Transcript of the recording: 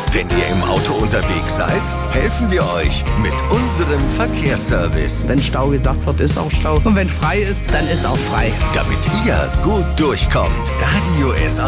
Wenn ihr im Auto unterwegs seid, helfen wir euch mit unserem Verkehrsservice. Wenn Stau gesagt wird, ist auch Stau. Und wenn frei ist, dann ist auch frei. Damit ihr gut durchkommt. Radio SA